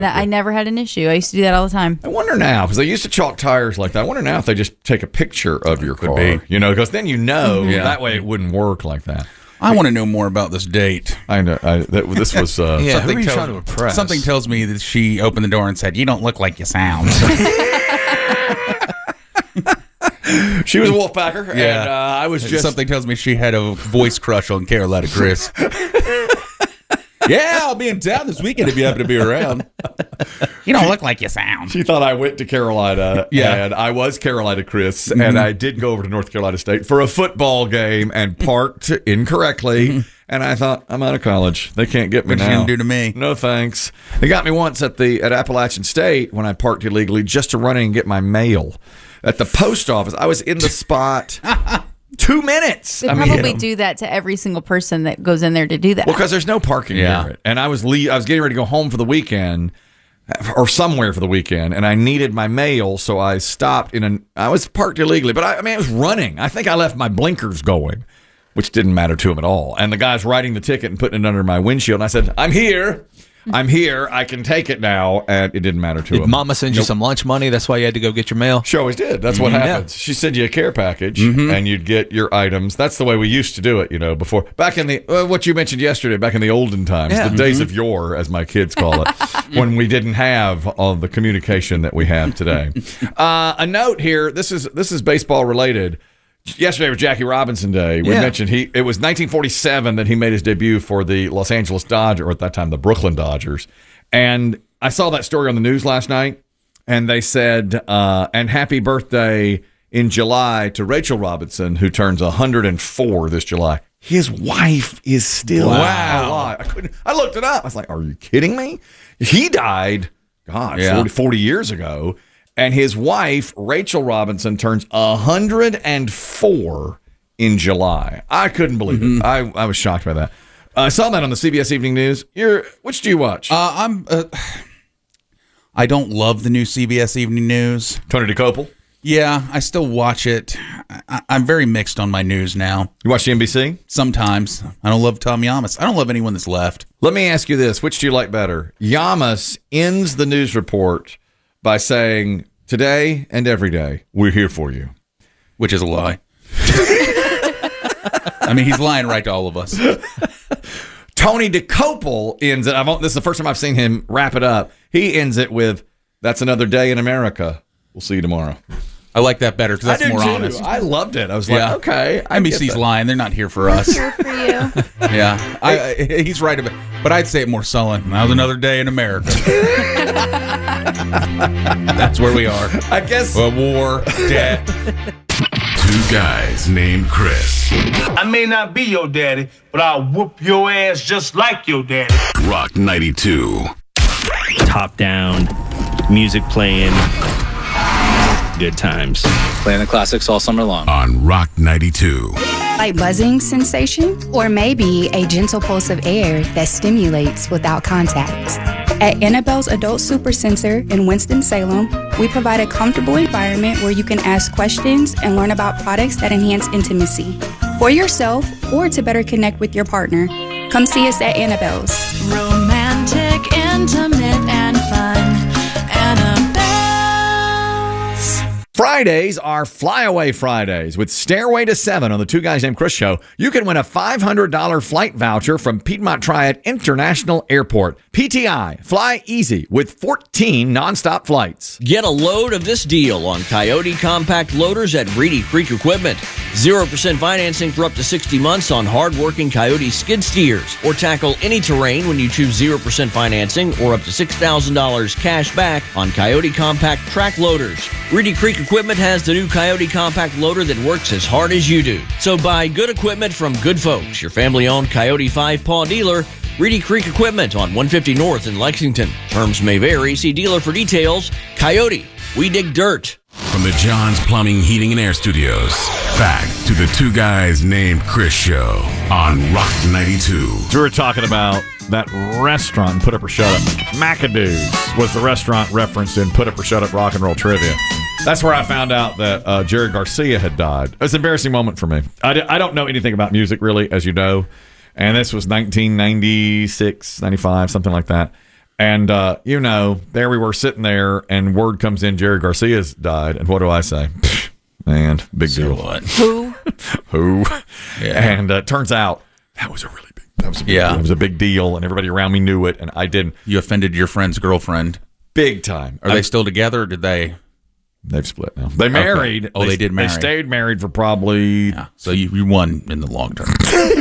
I never had an issue. I used to do that all the time. I wonder now, because they used to chalk tires like that. I wonder now if they just take a picture of your car. Because then that way it wouldn't work like that. I want to know more about this date. I know. This was... who are you trying to impress? Something tells me that she opened the door and said, "You don't look like you sound." She was a Wolfpacker, and I was just... Something tells me she had a voice crush on Carolina Chris. Yeah, I'll be in town this weekend if you happen to be around. You don't look like you sound. She thought I went to Carolina, and I was Carolina Chris, and I did go over to North Carolina State for a football game and parked incorrectly, and I thought, I'm out of college. They can't get me now. What you gonna do to me? No thanks. They got me once at Appalachian State when I parked illegally just to run in and get my mail. At the post office, I was in the spot 2 minutes. They probably do that to every single person that goes in there to do that. Well, because there's no parking near it. And I was getting ready to go home for the weekend or somewhere for the weekend, and I needed my mail, so I stopped I was parked illegally, but I was running. I think I left my blinkers going, which didn't matter to him at all. And the guy's writing the ticket and putting it under my windshield, and I said, I'm here. I can take it now, and it didn't matter to him. Did Mama send you some lunch money? That's why you had to go get your mail? She always did. That's what happens. She sent you a care package, and you'd get your items. That's the way we used to do it, before. Back in the, what you mentioned yesterday, back in the olden times, the days of yore, as my kids call it, when we didn't have all the communication that we have today. A note here, this is baseball related. Yesterday was Jackie Robinson Day. We mentioned it was 1947 that he made his debut for the Los Angeles Dodgers, or at that time the Brooklyn Dodgers. And I saw that story on the news last night, and they said, and happy birthday in July to Rachel Robinson, who turns 104 this July. His wife is still alive. I looked it up. I was like, are you kidding me? He died, 40 years ago. And his wife, Rachel Robinson, turns 104 in July. I couldn't believe it. I was shocked by that. I saw that on the CBS Evening News. Which do you watch? I don't love the new CBS Evening News. Tony DeCopel? Yeah, I still watch it. I'm very mixed on my news now. You watch the NBC? Sometimes. I don't love Tom Yamas. I don't love anyone that's left. Let me ask you this. Which do you like better? Yamas ends the news report by saying, today and every day, we're here for you. Which is a lie. I mean, he's lying right to all of us. Tony DeCopel ends it. This is the first time I've seen him wrap it up. He ends it with, that's another day in America. We'll see you tomorrow. I like that better because that's more honest. I loved it. I was like, okay. NBC's lying. They're not here for us. Here for you. Yeah. He's right about it. But I'd say it more sullen. That was another day in America. That's where we are. I guess. A war, debt. Two guys named Chris. I may not be your daddy, but I'll whoop your ass just like your daddy. Rock 92. Top down, music playing, good times. Playing the classics all summer long. On Rock 92. Like buzzing sensation, or maybe a gentle pulse of air that stimulates without contact. At Annabelle's Adult Super Center in Winston-Salem, we provide a comfortable environment where you can ask questions and learn about products that enhance intimacy. For yourself, or to better connect with your partner, come see us at Annabelle's. Romantic, intimate, and fun. Annabelle's. Fridays are Flyaway Fridays. With Stairway to 7 on the Two Guys Named Chris show, you can win a $500 flight voucher from Piedmont Triad International Airport. PTI, fly easy with 14 nonstop flights. Get a load of this deal on Coyote compact loaders at Reedy Creek Equipment. 0% financing for up to 60 months on hard-working Coyote skid steers. Or tackle any terrain when you choose 0% financing or up to $6,000 cash back on Coyote compact track loaders. Reedy Creek Equipment has the new Coyote compact loader that works as hard as you do. So buy good equipment from good folks. Your family-owned Coyote 5-Paw dealer, Reedy Creek Equipment on 150 North in Lexington. Terms may vary. See dealer for details. Coyote, we dig dirt. From the John's Plumbing, Heating, and Air Studios, back to the Two Guys Named Chris show on Rock 92. We were talking about that restaurant, Put Up or Shut Up. McAdoo's was the restaurant referenced in Put Up or Shut Up Rock and Roll Trivia. That's where I found out that Jerry Garcia had died. It was an embarrassing moment for me. I don't know anything about music, really, as you know. And this was 1996, 95, something like that. And, there we were sitting there, and word comes in, Jerry Garcia's died. And what do I say? Man, big deal. What? Who? Yeah. And turns out that was a really big deal. It was a big deal, and everybody around me knew it, and I didn't. You offended your friend's girlfriend. Big time. Are they still together, or did they? They've split now. They married. Okay. Oh, they did marry. They stayed married for probably... Yeah. So you won in the long term.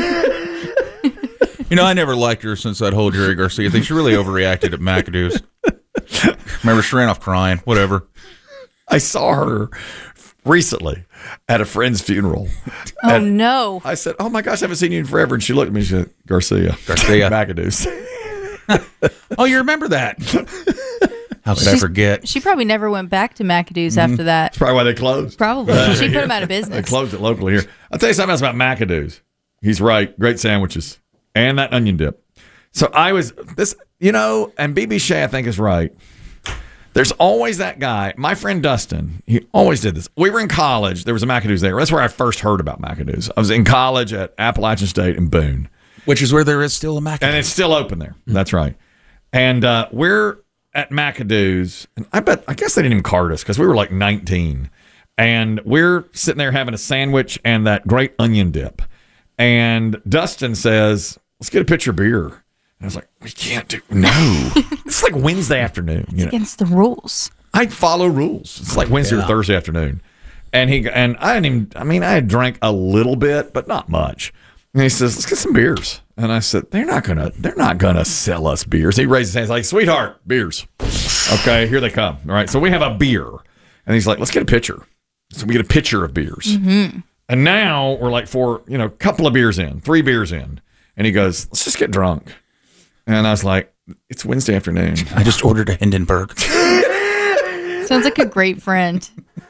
I never liked her since that whole Jerry Garcia thing. She really overreacted at McAdoo's. Remember, she ran off crying. Whatever. I saw her recently at a friend's funeral. Oh, no. I said, oh, my gosh, I haven't seen you in forever. And she looked at me and she said, Garcia. McAdoo's. Oh, you remember that? How could I forget? She probably never went back to McAdoo's after that. That's probably why they closed. Probably. She put them out of business. They closed it locally here. I'll tell you something else about McAdoo's. He's right. Great sandwiches. And that onion dip. So and BB Shea, I think, is right. There's always that guy. My friend Dustin, he always did this. We were in college. There was a McAdoo's there. That's where I first heard about McAdoo's. I was in college at Appalachian State in Boone. Which is where there is still a McAdoo's. And it's still open there. That's right. And we're at McAdoo's. And I guess they didn't even card us because we were like 19. And we're sitting there having a sandwich and that great onion dip. And Dustin says, let's get a pitcher of beer. And I was like, we can't do, no. It's like Wednesday afternoon. It's against the rules. I follow rules. It's like Wednesday or Thursday afternoon. And I had drank a little bit, but not much. And he says, let's get some beers. And I said, they're not gonna sell us beers. He raises his hands like, sweetheart, beers. Okay, here they come. All right. So we have a beer. And he's like, let's get a pitcher. So we get a pitcher of beers. Mm-hmm. And now we're like couple of beers in, 3 beers in. And he goes, let's just get drunk. And I was like, it's Wednesday afternoon. I just ordered a Hindenburg. Sounds like a great friend.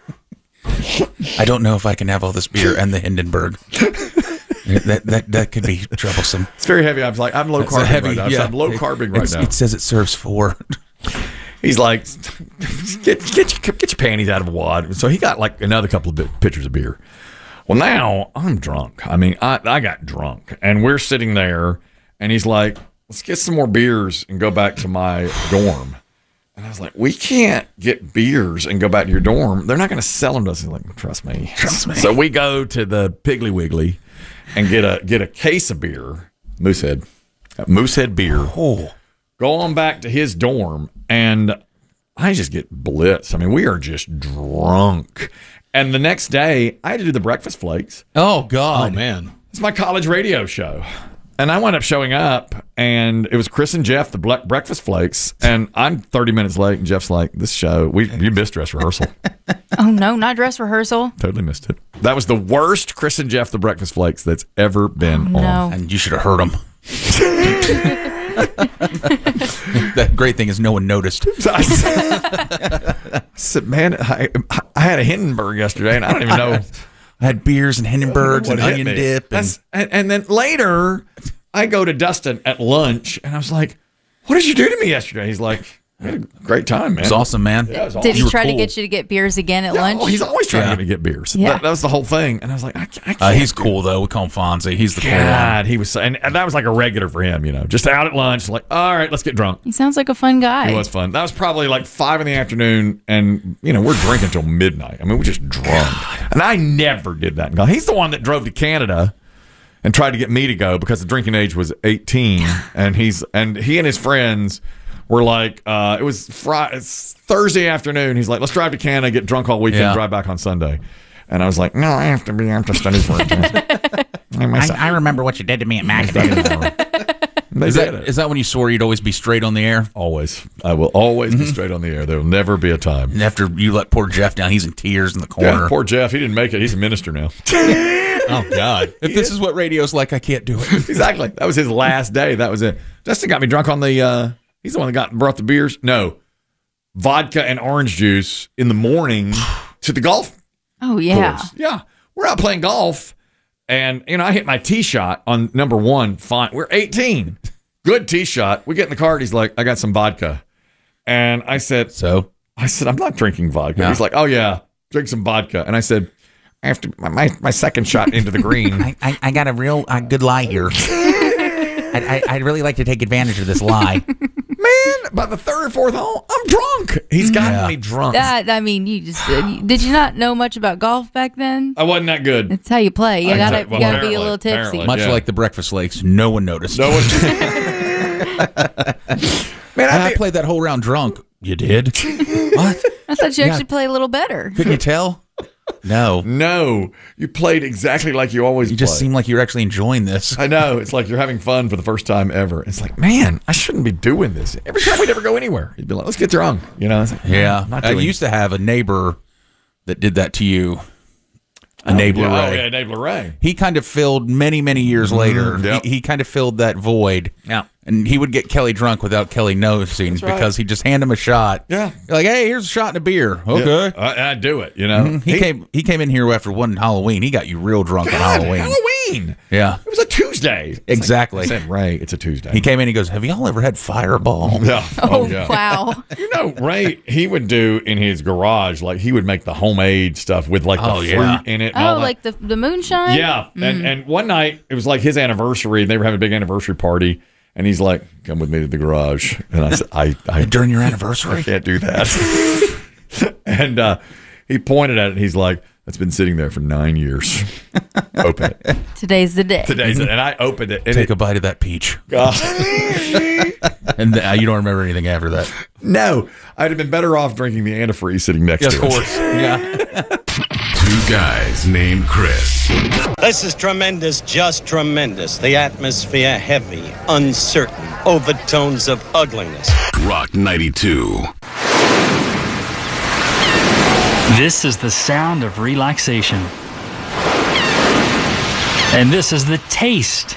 I don't know if I can have all this beer and the Hindenburg. That could be troublesome. It's very heavy. I was like, I'm low carbing right now. Yeah, I'm low carbing right now. It says it serves 4. He's like, get your panties out of a wad. So he got like another couple of pitchers of beer. Well, now I'm drunk. I mean, I got drunk, and we're sitting there, and he's like, let's get some more beers and go back to my dorm. And I was like, we can't get beers and go back to your dorm. They're not going to sell them to us. He's like, trust me. So we go to the Piggly Wiggly and get a case of beer, Moosehead beer. Oh. Go on back to his dorm, and I just get blitzed. I mean, we are just drunk. And the next day, I had to do the breakfast flakes. Oh, God. Oh, man. It's my college radio show. And I wound up showing up, and it was Chris and Jeff, the breakfast flakes. And I'm 30 minutes late, and Jeff's like, this show, you missed dress rehearsal. Oh, no, not dress rehearsal. Totally missed it. That was the worst Chris and Jeff, the breakfast flakes, that's ever been on. No. And you should have heard them. That great thing is no one noticed. I said, man, I had a Hindenburg yesterday, and I don't even know. I had beers and Hindenburgs and onion dip. And then later, I go to Dustin at lunch, and I was like, what did you do to me yesterday? He's like, I had a great time, man. It was awesome, man. Yeah, it was awesome. Did he try to get you to get beers again at lunch? Oh, he's always trying to get me to get beers. Yeah. That was the whole thing. And I was like, I can't. He's cool, though. We call him Fonzie. He's the cool one. God, he was, and that was like a regular for him, just out at lunch, like, all right, let's get drunk. He sounds like a fun guy. It was fun. That was probably like 5 p.m, and we're drinking till midnight. I mean, we're just drunk. And I never did that. He's the one that drove to Canada and tried to get me to go because the drinking age was 18, and he and his friends were like, it was Thursday afternoon. He's like, let's drive to Canada, get drunk all weekend, drive back on Sunday. And I was like, no, I have to study for it. I remember what you did to me at McAdoo's. Is that when you swore you'd always be straight on the air? Always. I will always be straight on the air. There will never be a time. And after you let poor Jeff down, he's in tears in the corner. Yeah, poor Jeff. He didn't make it. He's a minister now. Oh, God. If this is what radio's like, I can't do it. Exactly. That was his last day. That was it. Justin got me drunk on the... he's the one that brought the beers. No. Vodka and orange juice in the morning to the golf. Oh, yeah. course. Yeah. We're out playing golf, and, I hit my tee shot on number 1. Fine. We're 18. Good tee shot. We get in the car, and he's like, I got some vodka. And I said, I'm not drinking vodka. No. He's like, oh, yeah, drink some vodka. And I said, after my second shot into the green. I got a real good lie here. I'd really like to take advantage of this lie. Man, by the third or fourth hole, I'm drunk. He's gotten me drunk. I mean, you just did you not know much about golf back then? I wasn't that good. It's how you play. You gotta be a little tipsy. Much like the Breakfast Lakes, no one noticed. No one. Man, I played that whole round drunk. You did? What? I thought you actually play a little better. Couldn't you tell? No. You played exactly like you always play. You just seem like you're actually enjoying this. I know. It's like you're having fun for the first time ever. It's like, man, I shouldn't be doing this. Every time we'd ever go anywhere, you'd be like, let's get drunk. You know? It's like, yeah. I used to have a neighbor that did that to you. Enabler Ray. Yeah, Enabler Ray. He kind of filled many, many years later. Yep. He kind of filled that void. Yeah. And he would get Kelly drunk without Kelly noticing because he'd just hand him a shot. Yeah. Like, hey, here's a shot and a beer. Okay. Yeah, I'd do it, you know. He came in here after one Halloween. He got you real drunk on Halloween. Halloween. Yeah. It was a Tuesday. Exactly. I said, Ray, it's a Tuesday. He came in, he goes, have y'all ever had Fireball? Yeah. Oh, yeah. wow. You know, Ray, he would do in his garage, like he would make the homemade stuff with like the fruit in it. And all that. Like the moonshine? Yeah. And one night, it was like his anniversary, and they were having a big anniversary party. And he's like, come with me to the garage. And I said, I during your anniversary? I can't do that. And he pointed at it, and he's like, that's been sitting there for 9 years. Open it. Today's the day. And I opened it. And Take a bite of that peach. And you don't remember anything after that? No. I'd have been better off drinking the antifreeze sitting next to us. Of course. Yeah. Two guys named Chris. This is tremendous, just tremendous. The atmosphere heavy, uncertain, overtones of ugliness. Rock 92. This is the sound of relaxation. And this is the taste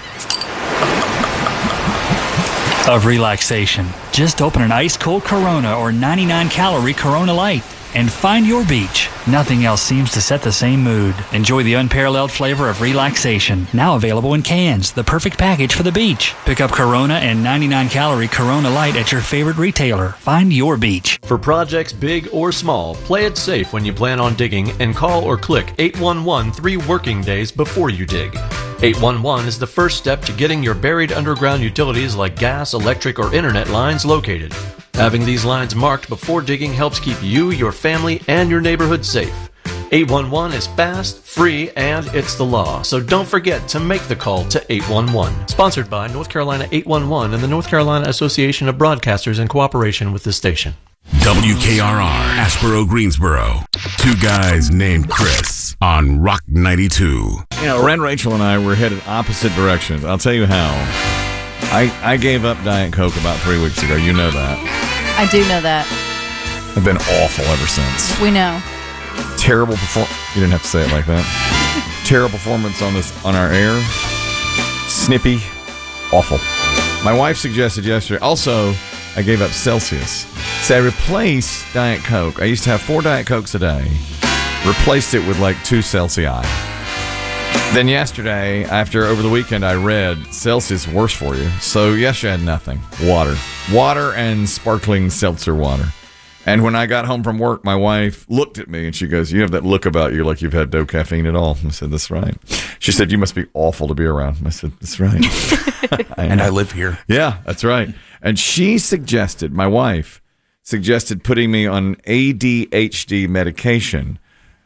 of relaxation. Just open an ice-cold Corona or 99-calorie Corona Light and find your beach. Nothing else seems to set the same mood. Enjoy the unparalleled flavor of relaxation. Now available in cans, the perfect package for the beach. Pick up Corona and 99-calorie Corona Light at your favorite retailer. Find your beach. For projects big or small, play it safe when you plan on digging and call or click 811 3 working days before you dig. 811 is the first step to getting your buried underground utilities like gas, electric, or internet lines located. Having these lines marked before digging helps keep you, your family, and your neighborhood safe. 811 is fast, free, and it's the law, so don't forget to make the call to 811. Sponsored by North Carolina 811 and the North Carolina Association of Broadcasters in cooperation with the station. WKRR, Asheboro, Greensboro. Two guys named Chris on Rock 92. You know, Ren, Rachel, and I were headed opposite directions. I'll tell you how. I gave up Diet Coke about 3 weeks ago. You know that. I do know that. I've been awful ever since. We know. Terrible performance. You didn't have to say it like that. Terrible performance on our air. Snippy. Awful. My wife suggested yesterday. Also, I gave up Celsius. So I replaced Diet Coke. I used to have 4 Diet Cokes a day. Replaced it with like 2 Celsius. Then yesterday, over the weekend, I read Celsius worse for you. So yesterday I had nothing. Water and sparkling seltzer water. And when I got home from work, my wife looked at me and she goes, you have that look about you like you've had no caffeine at all. I said, that's right. She said, you must be awful to be around. I said, that's right. I live here. Yeah, that's right. And my wife suggested putting me on ADHD medication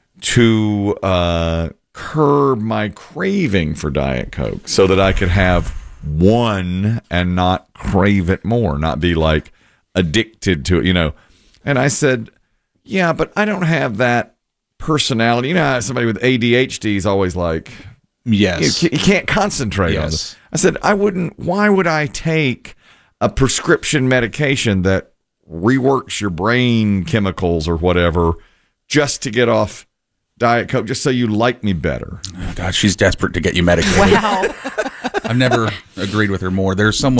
to curb my craving for Diet Coke so that I could have one and not crave it more, not be like addicted to it, you know. And I said, yeah, but I don't have that personality. You know how somebody with ADHD is always like, yes, you can't concentrate on this. I said, why would I take a prescription medication that reworks your brain chemicals or whatever just to get off Diet Coke, just so you like me better? Oh, God, she's desperate to get you medicated. Wow. I've never agreed with her more. There's someone,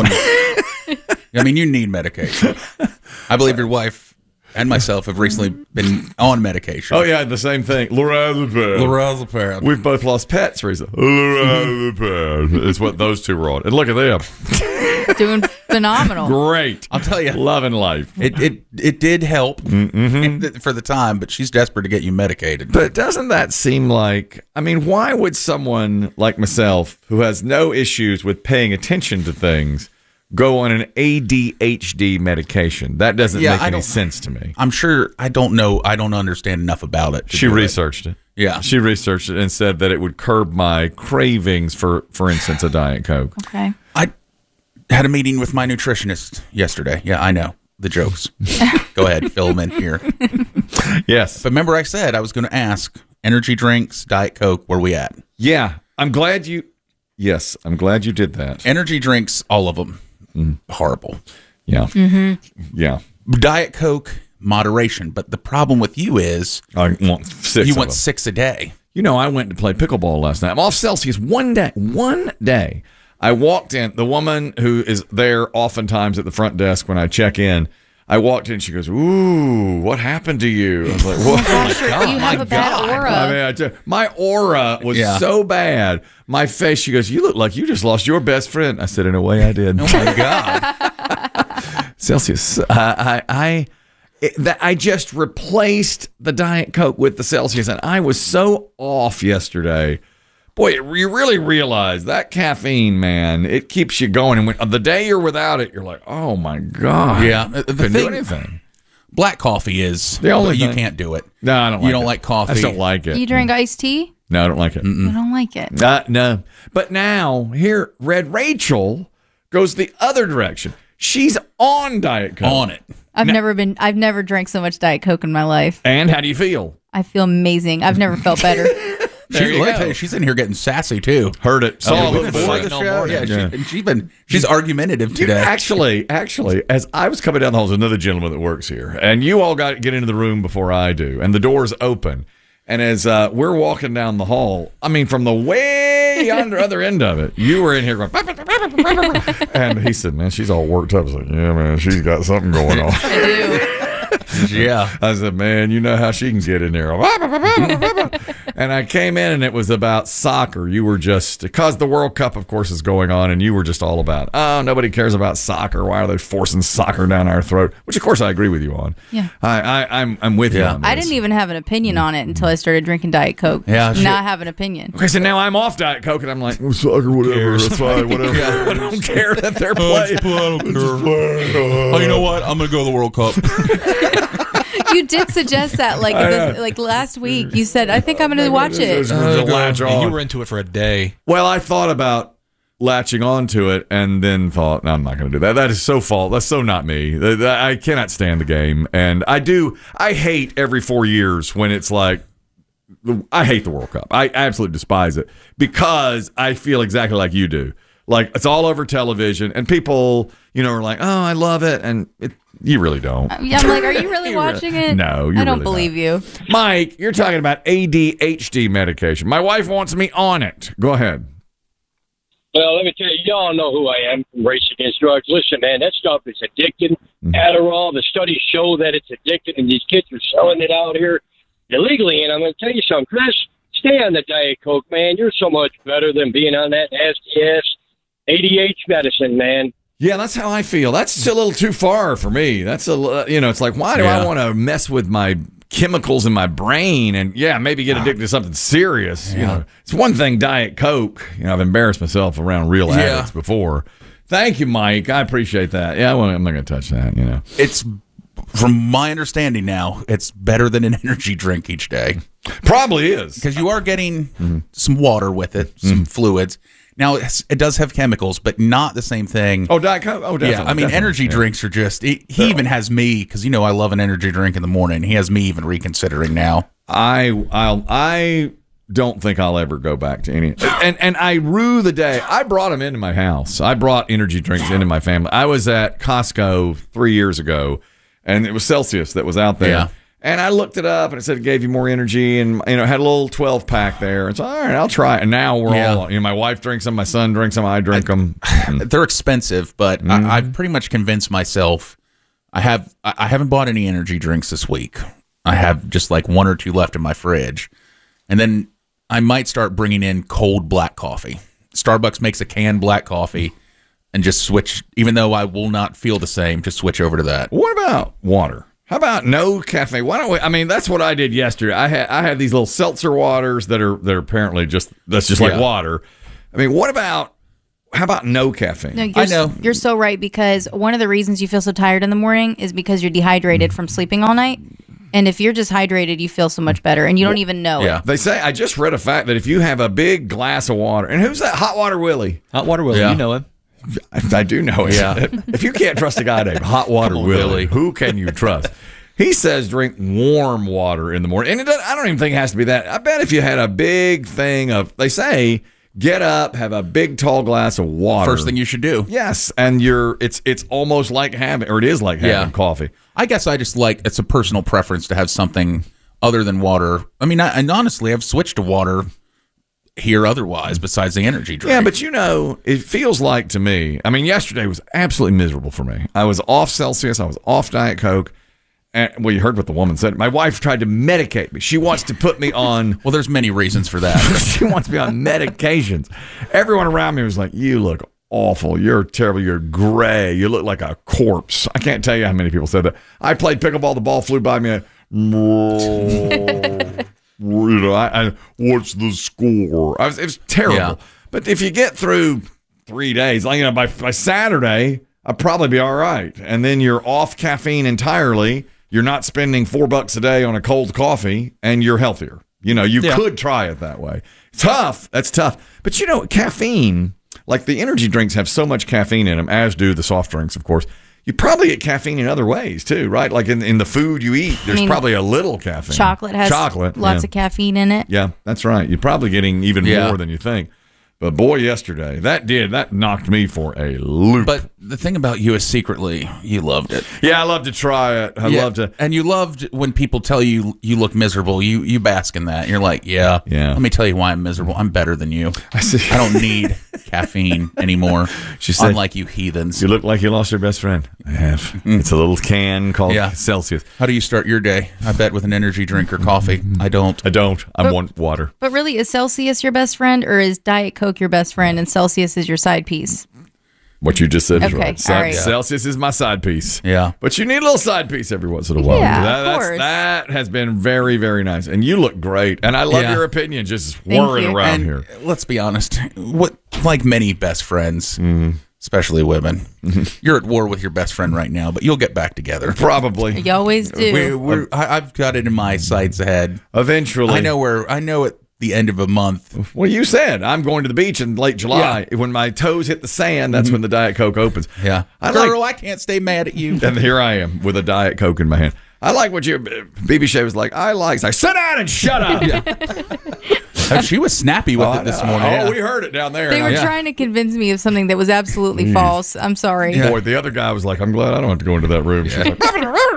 I mean, you need medication. I believe your wife and myself have recently been on medication. Oh, yeah, the same thing. Lorazepam. We've both lost pets recently. Lorazepam is what those two were on. And look at them. Doing phenomenal. Great. I'll tell you. Loving life. It did help for the time, but she's desperate to get you medicated. But doesn't that seem like, I mean, why would someone like myself, who has no issues with paying attention to things, go on an ADHD medication. That doesn't make any sense to me. I'm sure. I don't know. I don't understand enough about it. She researched it. Yeah. She researched it and said that it would curb my cravings for instance, a Diet Coke. Okay. I had a meeting with my nutritionist yesterday. Yeah, I know. The jokes. Go ahead, fill them in here. Yes. But remember I said I was going to ask, energy drinks, Diet Coke, where we at? Yeah. I'm glad you did that. Energy drinks, all of them. Horrible. Yeah. Mm-hmm. Yeah. Diet Coke, moderation. But the problem with you is I want 6. You want 6 a day. You know, I went to play pickleball last night. I'm off Celsius one day. I walked in. The woman who is there oftentimes at the front desk when I check in, I walked in. She goes, "Ooh, what happened to you?" I was like, "What? You have a bad aura." I mean, my aura was so bad. My face. She goes, "You look like you just lost your best friend." I said, "In a way, I did." Oh my God. Celsius. I just replaced the Diet Coke with the Celsius, and I was so off yesterday. Boy, you really realize that caffeine, man, it keeps you going. And when the day you're without it, you're like, oh, my God. Yeah. Couldn't do anything. Black coffee is the only you thing. Can't do it. No, I don't like it. You don't like coffee. I just don't like it. You drink iced tea? No, I don't like it. I don't like it. No. But now, here, Red Rachel goes the other direction. She's on Diet Coke. On it. I've never drank so much Diet Coke in my life. And how do you feel? I feel amazing. I've never felt better. Let me tell you, she's in here getting sassy too. Heard it. Saw it before the show. Yeah, she's argumentative today. Actually, as I was coming down the hall, there's another gentleman that works here, and you all got to get into the room before I do, and the door's open. And as we're walking down the hall, I mean, from the way other end of it, you were in here going, and he said, "Man, she's all worked up." I was like, "Yeah, man, she's got something going on." I do. Yeah. I said, "Man, you know how she can get in there." And I came in and it was about soccer. You were just, because the World Cup, of course, is going on, and you were just all about, oh, nobody cares about soccer. Why are they forcing soccer down our throat? Which, of course, I agree with you on. Yeah. I'm with you on this. I didn't even have an opinion on it until I started drinking Diet Coke. Yeah. Now I have an opinion. Okay, so now I'm off Diet Coke, and I'm like, soccer, whatever. That's fine, whatever. I don't care that they're playing. Oh, you know what? I'm going to go to the World Cup. You did suggest that, like last week. You said, "I think I'm going to watch it." You were into it for a day. Well, I thought about latching onto it, and then thought, no, I'm not going to do that. That is so false. That's so not me. I cannot stand the game, and I hate every 4 years when it's like, I hate the World Cup. I absolutely despise it because I feel exactly like you do. Like, it's all over television, and people, are like, "Oh, I love it," and you really don't. Yeah, I'm like, are you really watching it? No, I don't believe you. Mike, you're talking about ADHD medication. My wife wants me on it. Go ahead. Well, let me tell you, y'all know who I am from Race Against Drugs. Listen, man, that stuff is addicting. Adderall, the studies show that it's addicting, and these kids are selling it out here illegally. And I'm going to tell you something, Chris, stay on the Diet Coke, man. You're so much better than being on that nasty-ass ADHD medicine, man. Yeah, that's how I feel. That's a little too far for me. That's it's like, why do I want to mess with my chemicals in my brain and maybe get addicted to something serious? Yeah. It's one thing, Diet Coke. I've embarrassed myself around real addicts before. Thank you, Mike. I appreciate that. Yeah, well, I'm not going to touch that. It's, from my understanding now, it's better than an energy drink each day. Probably is, because you are getting some water with it, some fluids. Now, it does have chemicals, but not the same thing. Oh, Diet Coke? Oh, definitely. Yeah, I mean, energy drinks are just, he even has me, because I love an energy drink in the morning. He has me even reconsidering now. I don't think I'll ever go back to any. And I rue the day. I brought them into my house. I brought energy drinks into my family. I was at Costco 3 years ago, and it was Celsius that was out there. Yeah. And I looked it up, and it said it gave you more energy, and it had a little 12-pack there. It's all right, I'll try it. And now we're all, my wife drinks them, my son drinks them, I drink them. They're expensive, but I've pretty much convinced myself. I haven't bought any energy drinks this week. I have just like 1 or 2 left in my fridge, and then I might start bringing in cold black coffee. Starbucks makes a canned black coffee, and just switch. Even though I will not feel the same, just switch over to that. What about water? How about no caffeine? Why don't we? I mean, that's what I did yesterday. I had these little seltzer waters that are apparently just like water. I mean, what about how about no caffeine? No, you're so right, because one of the reasons you feel so tired in the morning is because you're dehydrated from sleeping all night. And if you're just hydrated, you feel so much better, and you don't even know it. They say, I just read a fact that if you have a big glass of water, and who's that? Hot Water Willie. Hot Water Willie, you know him. I do know him. Yeah. If you can't trust a guy named Hot Water Willie, who can you trust? He says drink warm water in the morning. And I don't even think it has to be that. I bet if you had a big thing of, they say, get up, have a big tall glass of water. First thing you should do. Yes, and it's almost like having, or it is like having coffee. I guess I just like, it's a personal preference to have something other than water. I mean, and honestly, I've switched to water here otherwise besides the energy drink. Yeah, but it feels like to me, I mean, yesterday was absolutely miserable for me. I was off Celsius, I was off Diet Coke. And, well, you heard what the woman said. My wife tried to medicate me. She wants to put me on... Well, there's many reasons for that. She wants me on medications. Everyone around me was like, you look awful. You're terrible. You're gray. You look like a corpse. I can't tell you how many people said that. I played pickleball. The ball flew by me. What's the score? It was terrible. Yeah. But if you get through 3 days, by Saturday, I'll probably be all right. And then you're off caffeine entirely. You're not spending $4 a day on a cold coffee, and you're healthier. You could try it that way. Tough. That's tough. But caffeine, like the energy drinks have so much caffeine in them, as do the soft drinks, of course. You probably get caffeine in other ways, too, right? Like in the food you eat, there's probably a little caffeine. Chocolate has lots of caffeine in it. Yeah, that's right. You're probably getting even more than you think. But boy, yesterday, that knocked me for a loop. But the thing about you is secretly, you loved it. Yeah, I love to try it. I love to. And you loved when people tell you you look miserable. You bask in that. You're like, yeah. Let me tell you why I'm miserable. I'm better than you. I don't need caffeine anymore. She said, unlike you heathens. You look like you lost your best friend. I have. It's a little can called Celsius. How do you start your day? I bet with an energy drink or coffee. I don't. I want water. But really, is Celsius your best friend, or is Diet Coke your best friend and Celsius is your side piece? What you just said is right. All right. Celsius is my side piece. Yeah. But you need a little side piece every once in a while. Yeah, of course. That has been very, very nice. And you look great. And I love your opinion just whirring around here. Let's be honest. Like many best friends, especially women, you're at war with your best friend right now, but you'll get back together. Probably. You always do. I've got it in my sights ahead. Eventually. I know it. The end of a month. Well, you said I'm going to the beach in late July. Yeah. When my toes hit the sand, that's when the Diet Coke opens. Yeah. I can't stay mad at you. And here I am with a Diet Coke in my hand. I like what BB Shea was like. Sit down and shut up. She was snappy with it this morning. Oh, we heard it down there. They were trying to convince me of something that was absolutely false. I'm sorry. Yeah. Boy, the other guy was like, I'm glad I don't have to go into that room. She's like,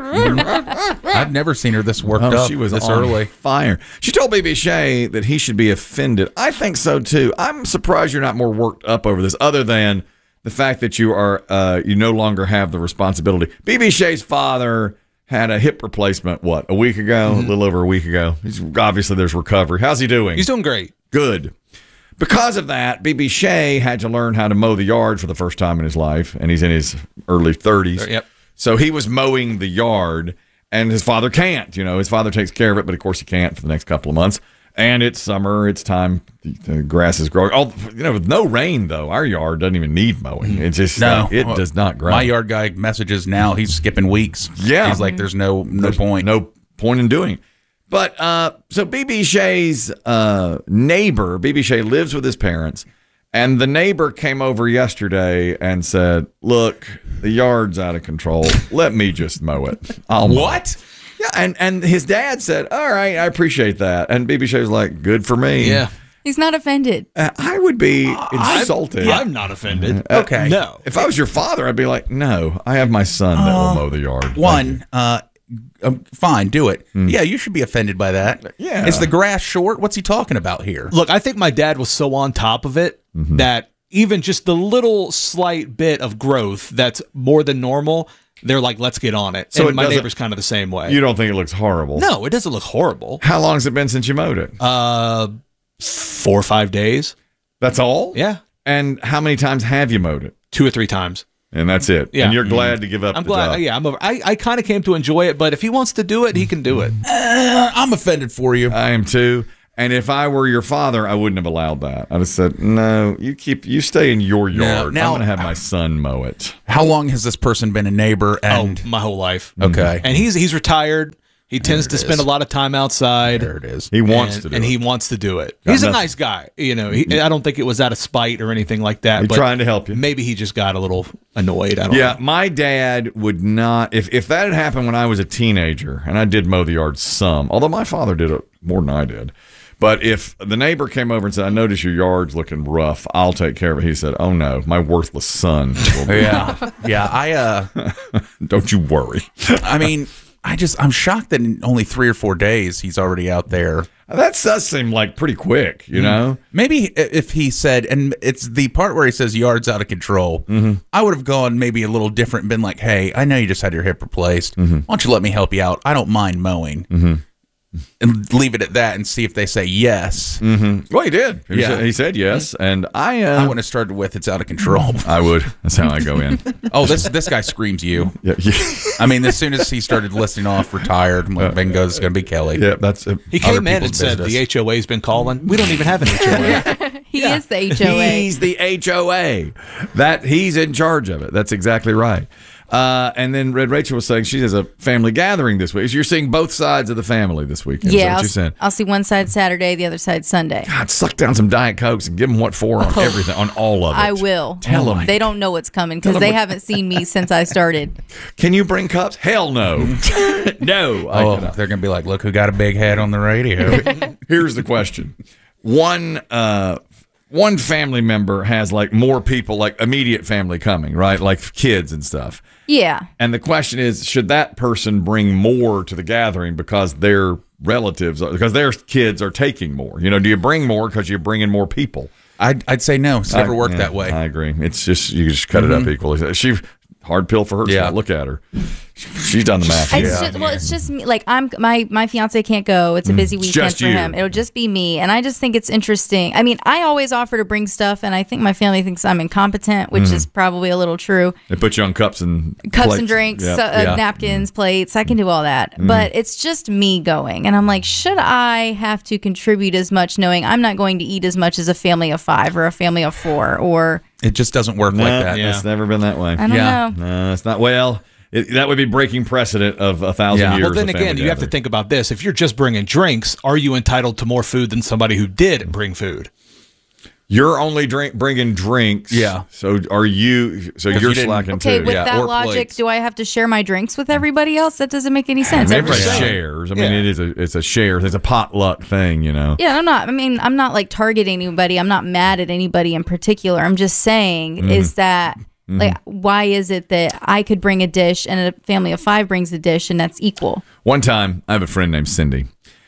I've never seen her this worked up. She was this on early. Fire. She told BB Shea that he should be offended. I think so too. I'm surprised you're not more worked up over this, other than the fact that you are you no longer have the responsibility. BB Shea's father had a hip replacement, a week ago? A little over a week ago. Obviously, there's recovery. How's he doing? He's doing great. Good. Because of that, BB Shea had to learn how to mow the yard for the first time in his life, and he's in his early 30s. Yep. So he was mowing the yard, and his father can't. His father takes care of it, but of course he can't for the next couple of months. And it's summer. It's time. The grass is growing. With no rain, though, our yard doesn't even need mowing. It's just it does not grow. My yard guy messages now. He's skipping weeks. Yeah. He's like, there's no point. No point in doing it. But so BB Shea's neighbor, BB Shea lives with his parents, and the neighbor came over yesterday and said, look, the yard's out of control. Let me just mow it. I'll mow What? It. Yeah, and his dad said, all right, I appreciate that. And BB Shea was like, good for me. Yeah. He's not offended. I would be insulted. I'm not offended. Okay. No. If I was your father, I'd be like, no, I have my son that will mow the yard. Fine, do it. Yeah, you should be offended by that. Yeah. Is the grass short? What's he talking about here? Look, I think my dad was so on top of it that even just the little slight bit of growth that's more than normal, they're like, let's get on it. So and my neighbor's kind of the same way. You don't think it looks horrible? No, it doesn't look horrible. How long has it been since you mowed it? 4 or 5 days. That's all? Yeah. And how many times have you mowed it? 2 or 3 times. And that's it. Yeah. And you're glad to give up I'm the glad. job. Yeah, I kind of came to enjoy it, but if he wants to do it, he can do it. I'm offended for you. I am too. And if I were your father, I wouldn't have allowed that. I'd have said, no, you stay in your yard. Now, I'm going to have my son mow it. How long has this person been a neighbor? And my whole life. Okay. And he's retired. He tends to spend a lot of time outside. There it is. He wants to do it. And he wants to do it. He's a nice guy. You know, I don't think it was out of spite or anything like that. He's trying to help you. Maybe he just got a little annoyed. I don't know. My dad would not. If that had happened when I was a teenager, and I did mow the yard some, although my father did it more than I did. But if the neighbor came over and said, I notice your yard's looking rough, I'll take care of it. He said, oh, no, my worthless son will do it. Yeah. Don't you worry. I mean, I'm shocked that in only 3 or 4 days he's already out there. That does seem like pretty quick, you know? Maybe if he said, and it's the part where he says yard's out of control, I would have gone maybe a little different and been like, hey, I know you just had your hip replaced. Why don't you let me help you out? I don't mind mowing. And leave it at that and see if they say yes. Well, he did. He said yes. And I wouldn't have started with it's out of control. I would. That's how I go in. Oh, this guy screams you. Yeah. I mean, as soon as he started listing off retired, bingo, it's going to be Kelly. Yeah, that's it. He came in and said the HOA's been calling. We don't even have an HOA. He is the HOA. He's the HOA. He's in charge of it. That's exactly right. And then Red Rachel was saying she has a family gathering this week. So you're seeing both sides of the family this weekend. Yeah, Is that what you're saying? I'll see one side Saturday, the other side Sunday. God, suck down some Diet Cokes and give them what for on everything, on all of it. I will. Tell them. They don't know what's coming because they haven't seen me since I started. Can you bring cups? Hell no. No. They're going to be like, look who got a big head on the radio. Here's the question. One family member has like more people, like immediate family coming, right? Like kids and stuff. Yeah. And the question is, should that person bring more to the gathering because their relatives, because their kids are taking more? You know, do you bring more because you're bringing more people? I'd say no. It's never worked that way. I agree. It's just, you just cut it up equally. Hard pill for her. Yeah. Look at her. She's done the math. It's just me. Like my fiance can't go. It's a busy weekend for him. It'll just be me. And I just think it's interesting. I mean, I always offer to bring stuff, and I think my family thinks I'm incompetent, which is probably a little true. They put you on cups and and drinks, napkins, plates. I can do all that. But it's just me going. And I'm like, should I have to contribute as much knowing I'm not going to eat as much as a family of 5 or a family of 4 or... It just doesn't work like that. Yeah. It's never been that way. I don't know. No, it's not. Well, that would be breaking precedent of 1,000 years. Well, then again, you have to think about this. If you're just bringing drinks, are you entitled to more food than somebody who did bring food? You're only bringing drinks. Yeah. So are you? So you're slacking too. Okay, with that logic, plates. Do I have to share my drinks with everybody else? That doesn't make any sense. Everybody shares. I mean, it's a share. It's a potluck thing, you know. Yeah, I'm not like targeting anybody. I'm not mad at anybody in particular. I'm just saying is that like why is it that I could bring a dish and a family of 5 brings a dish and that's equal? One time, I have a friend named Cindy.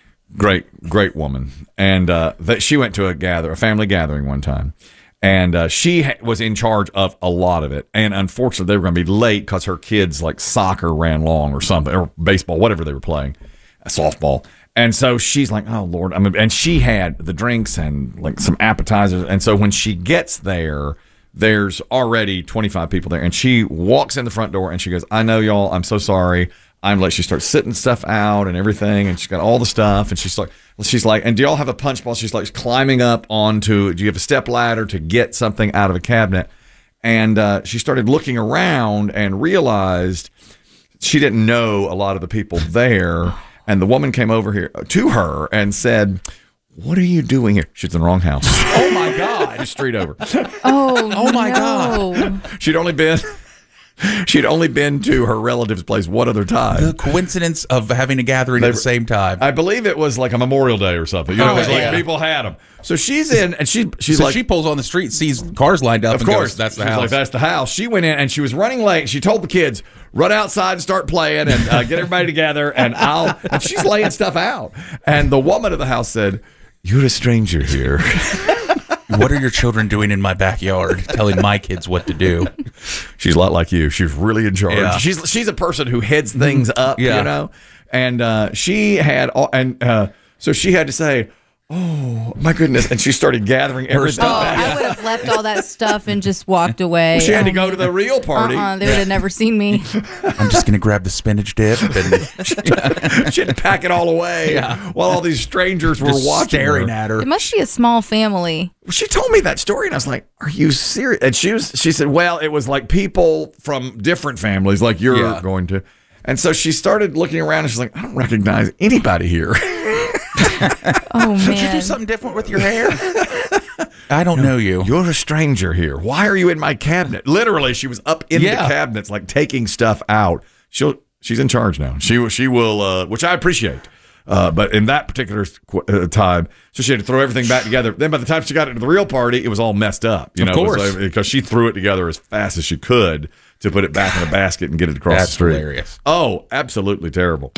Great woman, and she went to a family gathering one time, and she was in charge of a lot of it. And unfortunately, they were going to be late because her kids like soccer ran long or something, or baseball, whatever they were playing, softball. And so she's like, "Oh Lord!" And she had the drinks and like some appetizers. And so when she gets there, there's already 25 people there, and she walks in the front door and she goes, "I know y'all. I'm so sorry." I'm like, she starts sitting stuff out and everything, and she's got all the stuff, and she's like, and do y'all have a punch bowl? She's like climbing up onto, do you have a step ladder to get something out of a cabinet? And she started looking around and realized she didn't know a lot of the people there, and the woman came over here to her and said, "What are you doing here?" She's in the wrong house. Oh my God. Just street over. Oh my God. She'd only been to her relative's place one other time. The coincidence of having a gathering at the same time. I believe it was like a Memorial Day or something. You know, it was like people had them. So she's in, and she's so like, she pulls on the street, sees cars lined up, of and course, goes, that's the she's house. like, that's the house. She went in, and she was running late. She told the kids, run outside and start playing, and get everybody together, and and she's laying stuff out. And the woman of the house said, "You're a stranger here." What are your children doing in my backyard telling my kids what to do? She's a lot like you. She's really in charge. Yeah. She's a person who heads things up, you know. And she had so she had to say, oh my goodness. And she started gathering everything back. I would have left all that stuff and just walked away. Well, she had to go to the real party. They would have never seen me. I'm just going to grab the spinach dip. And she had to pack it all away while all these strangers were watching staring at her. It must be a small family. She told me that story, and I was like, "Are you serious?" And she said, "Well, it was like people from different families, like you're going to." And so she started looking around, and she's like, "I don't recognize anybody here." Oh man! Did you do something different with your hair? I don't know you. You're a stranger here. Why are you in my cabinet? Literally, she was up in the cabinets, like taking stuff out. She's in charge now. She will, which I appreciate. But in that particular time, so she had to throw everything back together. Then by the time she got into the real party, it was all messed up. You know, of course, because she threw it together as fast as she could to put it back in a basket and get it across the street. Hilarious. Oh, absolutely terrible.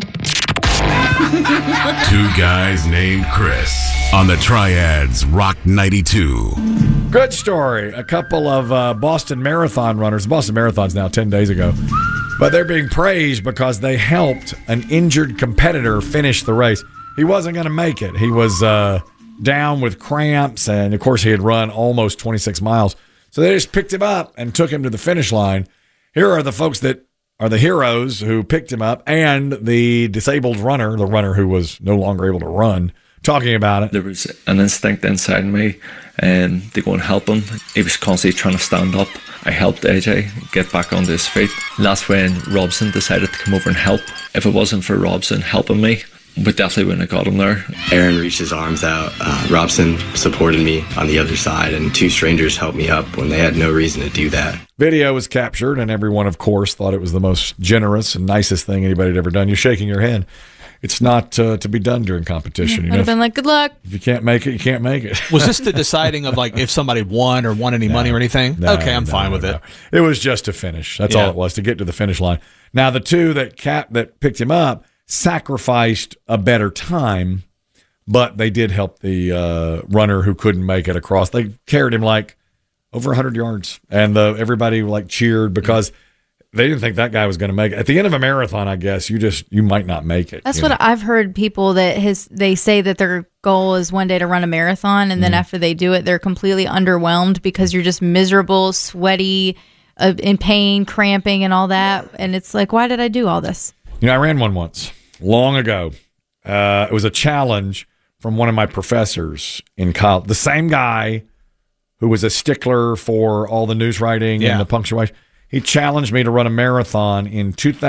Two guys named Chris on the Triads Rock 92. Good story. A couple of Boston Marathon runners. The Boston Marathon's now 10 days ago. But they're being praised because they helped an injured competitor finish the race. He wasn't going to make it. He was down with cramps, and, of course, he had run almost 26 miles. So they just picked him up and took him to the finish line. Here are the folks that are the heroes who picked him up, and the disabled runner, the runner who was no longer able to run, talking about it. There was an instinct inside me to go and help him. He was constantly trying to stand up. I helped AJ get back onto his feet. And that's when Robson decided to come over and help. If it wasn't for Robson helping me, we definitely wouldn't have got him there. Aaron reached his arms out. Robson supported me on the other side, and two strangers helped me up when they had no reason to do that. Video was captured, and everyone, of course, thought it was the most generous and nicest thing anybody had ever done. You're shaking your head. It's not to be done during competition. I'd have been like, good luck. If you can't make it, you can't make it. Was this the deciding of like if somebody won or won any money or anything? No, okay, I'm fine with it. It was just to finish. That's all it was, to get to the finish line. Now, the two that picked him up sacrificed a better time, but they did help the runner who couldn't make it across. They carried him like over 100 yards, and everybody like cheered because they didn't think that guy was going to make it. At the end of a marathon, I guess you might not make it. That's what I've heard people that they say that their goal is one day to run a marathon, and then after they do it, they're completely underwhelmed because you're just miserable, sweaty, in pain, cramping, and all that. And it's like, why did I do all this? You know, I ran one once, long ago. It was a challenge from one of my professors in college. The same guy who was a stickler for all the news writing and the punctuation. He challenged me to run a marathon in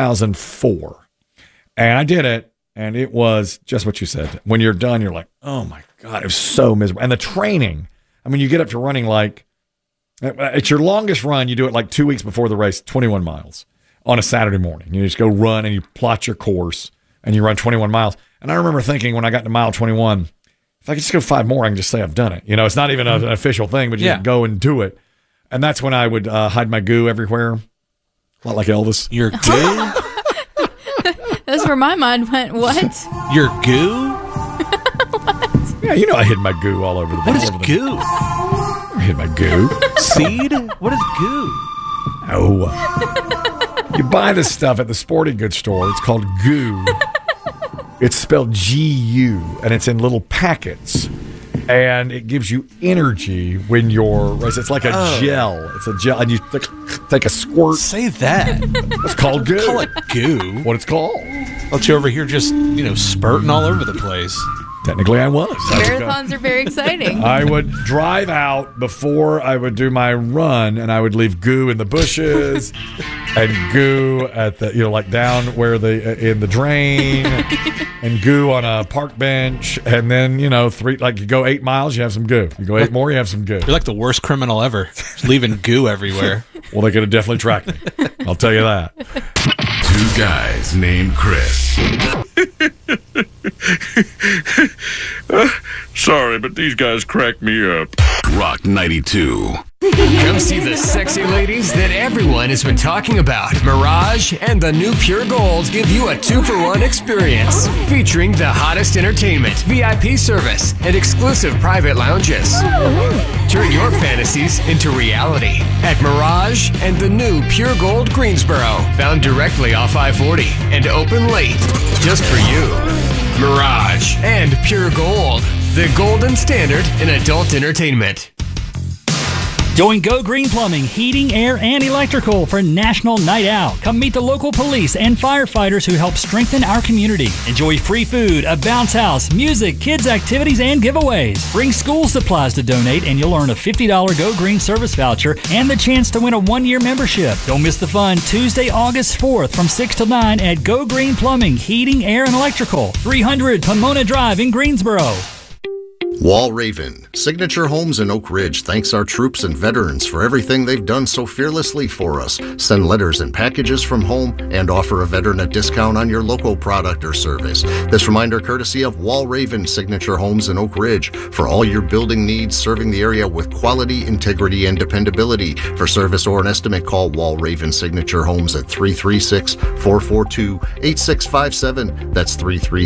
2004. And I did it, and it was just what you said. When you're done, you're like, oh, my God, it was so miserable. And the training, I mean, you get up to running like, it's your longest run. You do it like 2 weeks before the race, 21 miles on a Saturday morning. You just go run, and you plot your course, and you run 21 miles. And I remember thinking when I got to mile 21, if I could just go 5 more, I can just say I've done it. You know, it's not even an official thing, but you just go and do it. And that's when I would hide my goo everywhere. A lot like Elvis. Your goo? That's where my mind went. What? Your goo? Yeah, you know I hid my goo all over the place. What is goo? I hid my goo. Seed? What is goo? Oh. You buy this stuff at the sporting goods store. It's called goo. It's spelled G-U, and it's in little packets. And it gives you energy when you're racing. It's like a gel. It's a gel. And you take a squirt. Say that. It's called goo. Call it goo. What it's called. Let you over here just, spurting all over the place. Technically, I was. Marathons are very exciting. I would drive out before I would do my run, and I would leave goo in the bushes and goo at the, like down where in the drain and goo on a park bench. And then, you go 8 miles, you have some goo. You go 8 more, you have some goo. You're like the worst criminal ever. Just leaving goo everywhere. Well, they could have definitely tracked me. I'll tell you that. Two guys named Chris. Sorry, but these guys crack me up. Rock 92. Come see the sexy ladies that everyone has been talking about. Mirage and the new Pure Gold give you a 2-for-1 experience featuring the hottest entertainment, VIP service, and exclusive private lounges. Turn your fantasies into reality at Mirage and the new Pure Gold Greensboro, found directly off I-40 and open late just for you. Mirage and Pure Gold. the golden standard in adult entertainment. Join Go Green Plumbing, Heating, Air, and Electrical for National Night Out. Come meet the local police and firefighters who help strengthen our community. Enjoy free food, a bounce house, music, kids' activities, and giveaways. Bring school supplies to donate, and you'll earn a $50 Go Green service voucher and the chance to win a 1-year membership. Don't miss the fun Tuesday, August 4th from 6 till 9 at Go Green Plumbing, Heating, Air, and Electrical, 300 Pomona Drive in Greensboro. Wall Raven, Signature Homes in Oak Ridge thanks our troops and veterans for everything they've done so fearlessly for us. Send letters and packages from home and offer a veteran a discount on your local product or service. This reminder courtesy of Wall Raven, Signature Homes in Oak Ridge for all your building needs, serving the area with quality, integrity, and dependability. For service or an estimate, call Wall Raven Signature Homes at 336-442-8657. That's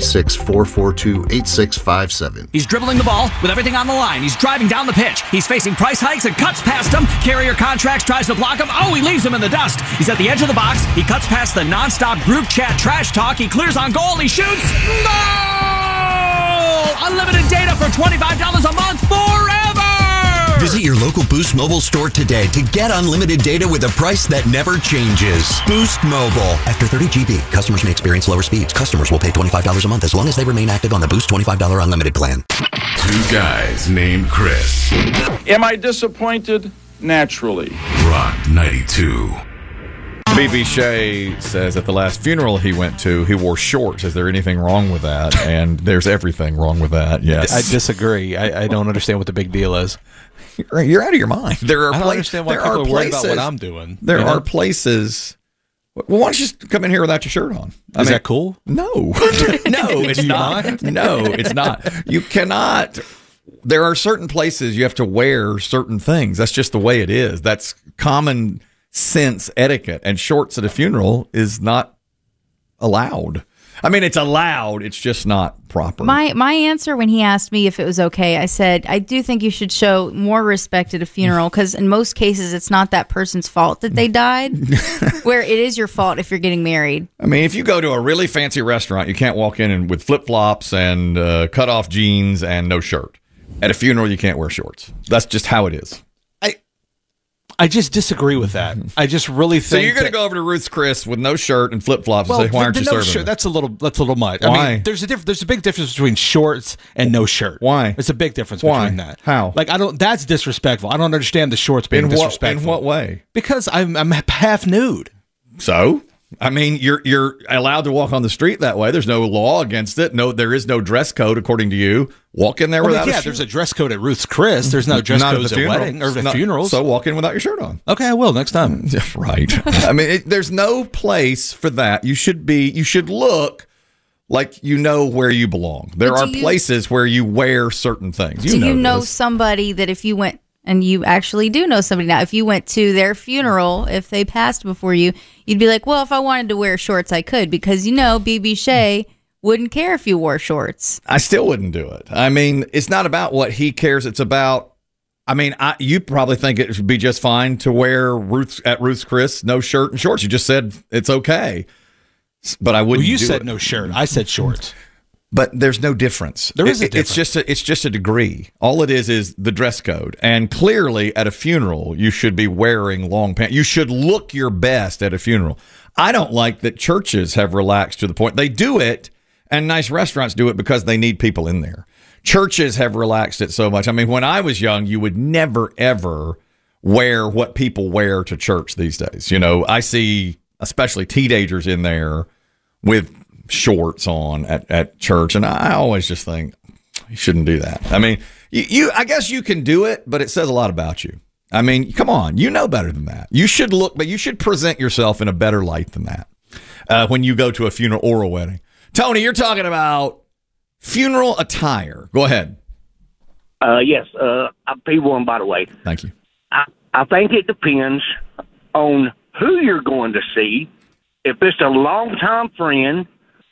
336-442-8657. He's dribbling the ball with everything on the line. He's driving down the pitch. He's facing price hikes and cuts past him. Carrier Contracts tries to block him. Oh, he leaves him in the dust. He's at the edge of the box. He cuts past the nonstop group chat trash talk. He clears on goal. He shoots. Goal! Unlimited data for $25 a month forever! Visit your local Boost Mobile store today to get unlimited data with a price that never changes. Boost Mobile. After 30 GB, customers may experience lower speeds. Customers will pay $25 a month as long as they remain active on the Boost $25 unlimited plan. Two guys named Chris. Am I disappointed? Naturally. Rock 92. BB Shea says at the last funeral he went to, he wore shorts. Is there anything wrong with that? And there's everything wrong with that, yes. I disagree. I don't understand what the big deal is. You're out of your mind. There are I don't understand why people are worried about what I'm doing. There are places... Well, why don't you just come in here without your shirt on? Is that cool? No. No, it's not. No, it's not. You cannot... There are certain places you have to wear certain things. That's just the way it is. That's common sense etiquette. And shorts at a funeral is not allowed. I mean, it's allowed. It's just not proper. My answer when he asked me if it was okay, I said, I do think you should show more respect at a funeral because in most cases, it's not that person's fault that they died, where it is your fault if you're getting married. I mean, if you go to a really fancy restaurant, you can't walk in with flip-flops and cut-off jeans and no shirt. At a funeral, you can't wear shorts. That's just how it is. I just disagree with that. I just really think. So you're going to go over to Ruth's Chris with no shirt and flip flops and say, "Why aren't you serving?" Shirt, that's a little much. Why? I mean, there's a big difference between shorts and no shirt. Why? It's a big difference between that. How? Like that's disrespectful. I don't understand the shorts being disrespectful. In what way? Because I'm half nude. So. I mean, you're allowed to walk on the street that way. There's no law against it. No, there is no dress code according to you. Walk in there without a shirt. There's a dress code at Ruth's Chris. There's no dress codes at wedding or at funerals. So walk in without your shirt on. Okay, I will next time. Right. I mean, there's no place for that. You should look like you know where you belong. There are places where you wear certain things. Do you know somebody that if you went, and you actually do know somebody now, if you went to their funeral, if they passed before you, you'd be like, well, if I wanted to wear shorts, I could, because BB Shea wouldn't care if you wore shorts. I still wouldn't do it. I mean, it's not about what he cares. It's about, I mean, you probably think it would be just fine to wear at Ruth's Chris, no shirt and shorts. You just said it's okay. But I wouldn't. Well, you said no shirt. I said shorts. But there's no difference. There is a difference. It's just a degree. All it is the dress code. And clearly at a funeral, you should be wearing long pants. You should look your best at a funeral. I don't like that churches have relaxed to the point. They do it, and nice restaurants do it because they need people in there. Churches have relaxed it so much. I mean, when I was young, you would never, ever wear what people wear to church these days. I see especially teenagers in there with shorts on at church, and I always just think you shouldn't do that. I mean, I guess you can do it, but it says a lot about you. I mean, come on, you know better than that. You should but you should present yourself in a better light than that when you go to a funeral or a wedding. Tony, you're talking about funeral attire. Go ahead. Yes, I'll be one, by the way. Thank you. I think it depends on who you're going to see. If it's a longtime friend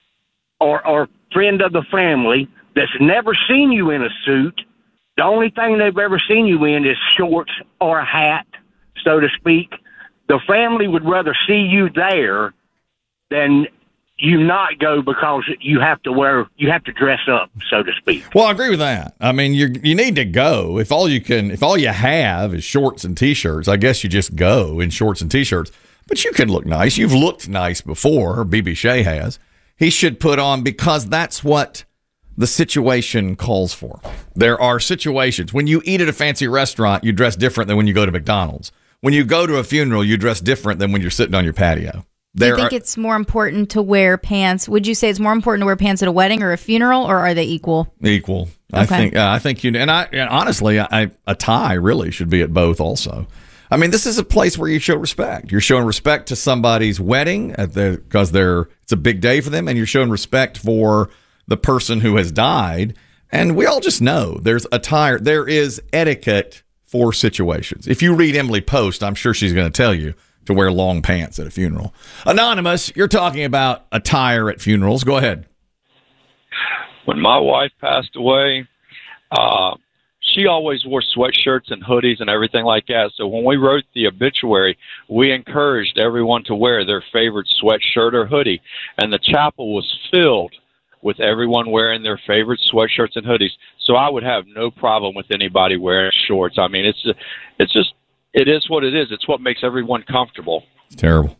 or friend of the family that's never seen you in a suit, the only thing they've ever seen you in is shorts or a hat, so to speak. The family would rather see you there than you not go because you have to dress up, so to speak. Well, I agree with that. I mean, you need to go. If all you have is shorts and T-shirts, I guess you just go in shorts and T-shirts. But you can look nice. You've looked nice before. BB Shea has. He should put on, because that's what the situation calls for. There are situations. When you eat at a fancy restaurant, you dress different than when you go to McDonald's. When you go to a funeral, you dress different than when you're sitting on your patio. Do you think it's more important to wear pants? Would you say it's more important to wear pants at a wedding or a funeral, or are they equal? Equal. Okay. I think you. And honestly, a tie really should be at both. Also, I mean, this is a place where you show respect. You're showing respect to somebody's wedding because it's a big day for them, and you're showing respect for the person who has died. And we all just know there's attire. There is etiquette for situations. If you read Emily Post, I'm sure she's going to tell you to wear long pants at a funeral. Anonymous, you're talking about attire at funerals. Go ahead. When my wife passed away, she always wore sweatshirts and hoodies and everything like that. So when we wrote the obituary, we encouraged everyone to wear their favorite sweatshirt or hoodie. And the chapel was filled with everyone wearing their favorite sweatshirts and hoodies. So I would have no problem with anybody wearing shorts. I mean, it is what it is. It's what makes everyone comfortable. It's terrible.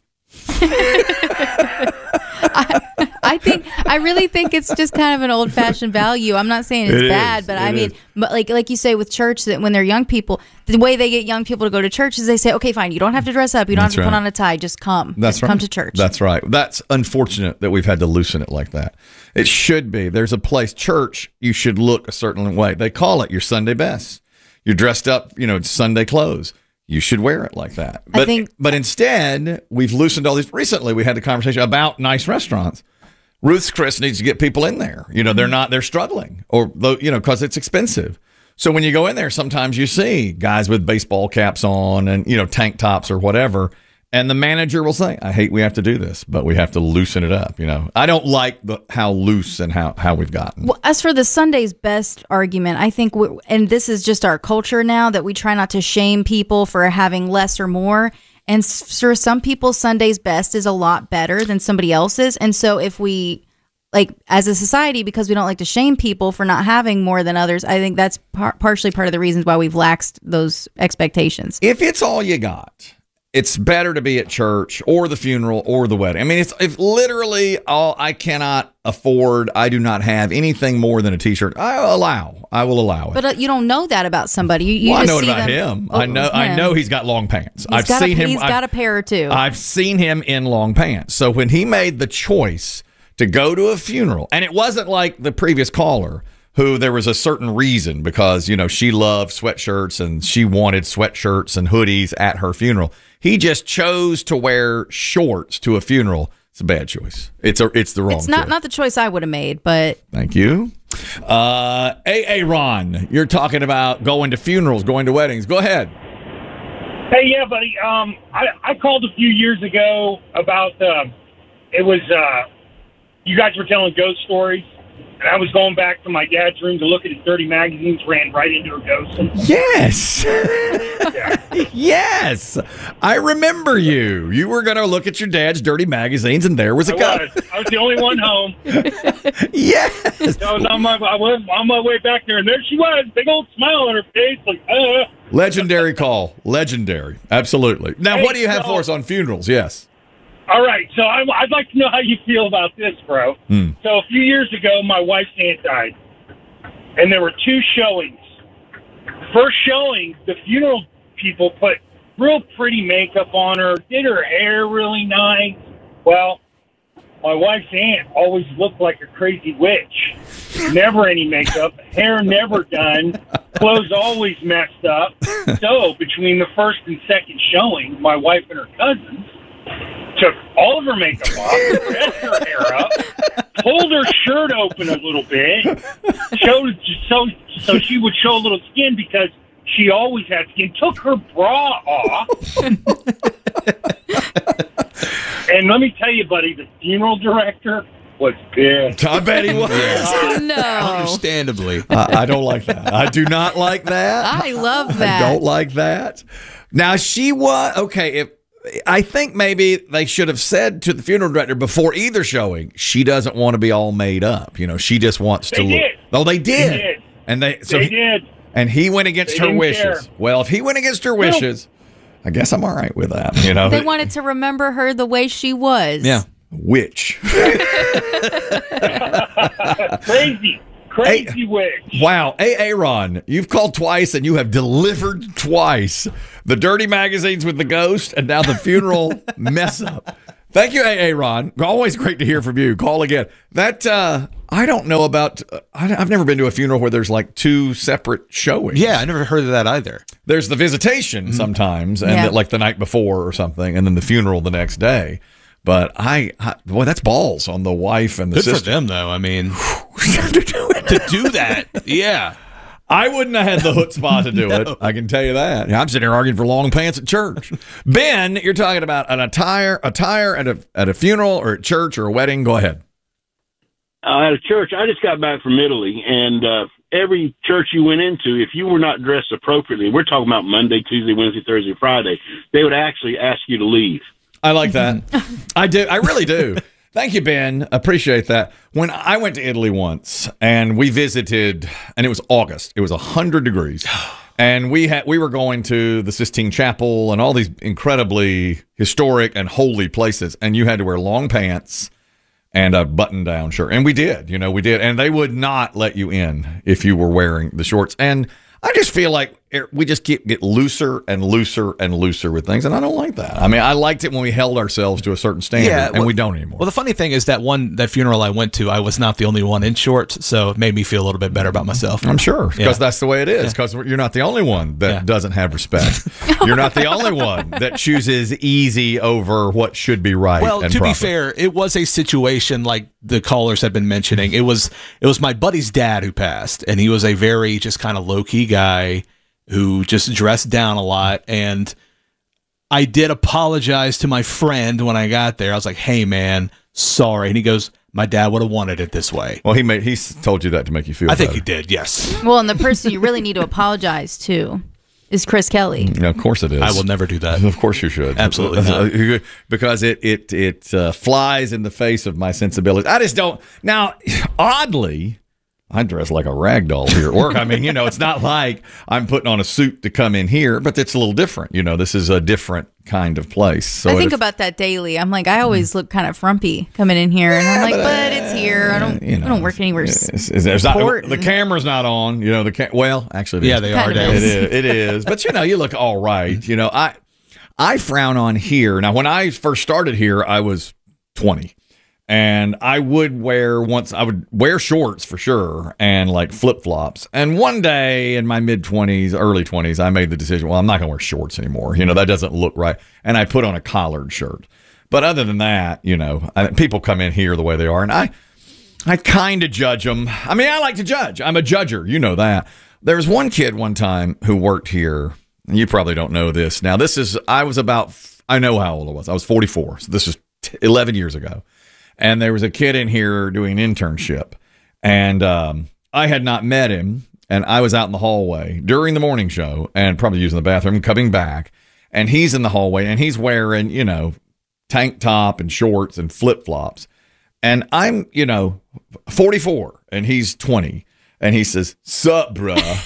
I really think it's just kind of an old-fashioned value. I'm not saying it's bad, but I mean, but like you say with church, that when they're young people, the way they get young people to go to church is they say, okay, fine, you don't have to dress up, you don't have to put on a tie, just come. Come to church. That's right. That's unfortunate that we've had to loosen it like that. It should be. There's a place, church, you should look a certain way. They call it your Sunday best. You're dressed up, Sunday clothes. You should wear it like that. But instead, we've loosened all these. Recently, we had a conversation about nice restaurants. Ruth's Chris needs to get people in there. They're struggling, because it's expensive. So when you go in there, sometimes you see guys with baseball caps on and, tank tops or whatever. And the manager will say, I hate we have to do this, but we have to loosen it up. I don't like how loose and how we've gotten. Well, as for the Sunday's best argument, I think, and this is just our culture now, that we try not to shame people for having less or more. And for some people, Sunday's best is a lot better than somebody else's. And so if we, as a society, because we don't like to shame people for not having more than others, I think that's partially part of the reasons why we've laxed those expectations. If it's all you got, it's better to be at church or the funeral or the wedding. I mean, if literally all I cannot afford, I do not have anything more than a T-shirt, I will allow it. But you don't know that about somebody. You I just know it see about him. I know he's got long pants. I've seen him. He's got a pair or two. I've seen him in long pants. So when he made the choice to go to a funeral, and it wasn't like the previous caller, who there was a certain reason because, she loved sweatshirts and she wanted sweatshirts and hoodies at her funeral. He just chose to wear shorts to a funeral. It's a bad choice. It's the wrong choice. It's not the choice I would have made, but... Thank you. Ron, you're talking about going to funerals, going to weddings. Go ahead. Hey, yeah, buddy. I called a few years ago about, you guys were telling ghost stories. And I was going back to my dad's room to look at his dirty magazines, ran right into a ghost. Yes. Yes. I remember you. You were going to look at your dad's dirty magazines, and there was a ghost. I was the only one home. Yes. So I was on my way back there, and there she was, big old smile on her face, Legendary call. Legendary. Absolutely. Now, what do you have for us on funerals? Yes. All right, so I'd like to know how you feel about this, bro. So a few years ago, my wife's aunt died, and there were two showings. First showing, the funeral people put real pretty makeup on her, did her hair really nice. Well, my wife's aunt always looked like a crazy witch. Never any makeup, hair never done, clothes always messed up. So between the first and second showing, my wife and her cousins took all of her makeup off, dressed her hair up, pulled her shirt open a little bit, so she would show a little skin because she always had skin, took her bra off. And let me tell you, buddy, the funeral director was pissed. I bet he was. Oh, no. Understandably. I don't like that. I do not like that. I love that. I don't like that. Now, she was, okay, I think maybe they should have said to the funeral director before either showing, she doesn't want to be all made up. She just wants to look. Oh, they did. They did. And they did. And he went against her wishes. Care. Well, if he went against her wishes, I guess I'm all right with that. They wanted to remember her the way she was. Yeah. Witch. Crazy witch. Wow. Aaron, you've called twice and you have delivered twice. The dirty magazines with the ghost and now the funeral mess up. Thank you, Aaron. Always great to hear from you. Call again. That, I don't know about, I've never been to a funeral where there's like two separate showings. Yeah, I never heard of that either. There's the visitation sometimes, and like the night before or something, and then the funeral the next day. But boy, that's balls on the wife and the sister. Good for them, though. I mean, to do that, yeah. I wouldn't have had the chutzpah to do it. I can tell you that. I'm sitting here arguing for long pants at church. Ben, you're talking about an attire at a funeral or at church or a wedding. Go ahead. At a church, I just got back from Italy, and every church you went into, if you were not dressed appropriately, we're talking about Monday, Tuesday, Wednesday, Thursday, Friday, they would actually ask you to leave. I like that. I do. I really do. Thank you, Ben. Appreciate that. When I went to Italy once and we visited, and it was August, it was 100 degrees. And we were going to the Sistine Chapel and all these incredibly historic and holy places. And you had to wear long pants and a button-down shirt. And we did. We did. And they would not let you in if you were wearing the shorts. And I just feel like we just get looser and looser and looser with things, and I don't like that. I mean, I liked it when we held ourselves to a certain standard, and we don't anymore. Well, the funny thing is that funeral I went to, I was not the only one in shorts, so it made me feel a little bit better about myself. I'm sure, because that's the way it is, because you're not the only one that doesn't have respect. You're not the only one that chooses easy over what should be right. Well, and to proper. be fair, it was a situation like the callers have been mentioning. It was my buddy's dad who passed, and he was a very just kind of low-key guy who just dressed down a lot, and I did apologize to my friend when I got there. I was like, "Hey, man, sorry," and he goes, "My dad would have wanted it this way." Well, he told you that to make you feel. I think better. he did. Yes. Well, and the person you really need to apologize to is Chris Kelly. Yeah, of course it is. I will never do that. Of course you should. Absolutely not. Because it flies in the face of my sensibilities. I just don't. Now, oddly, I dress like a rag doll here at work. I mean, it's not like I'm putting on a suit to come in here, but it's a little different. This is a different kind of place. So I think about that daily. I'm like, I always look kind of frumpy coming in here, and I'm like, but it's here. I don't work anywhere. The camera's not on. Well, actually, they are. It is. But you look all right. I frown on here. Now, when I first started here, I was 20. And I would wear shorts for sure and like flip flops. And one day in my mid-20s, early 20s, I made the decision, well, I'm not going to wear shorts anymore. That doesn't look right. And I put on a collared shirt. But other than that, people come in here the way they are. And I kind of judge them. I mean, I like to judge. I'm a judger. You know that. There was one kid one time who worked here. You probably don't know this. Now, I know how old I was. I was 44. So this is 11 years ago. And there was a kid in here doing an internship, and I had not met him, and I was out in the hallway during the morning show and probably using the bathroom, coming back, and he's in the hallway, and he's wearing, tank top and shorts and flip-flops, and I'm, 44, and he's 20, and he says, "Sup, bruh?"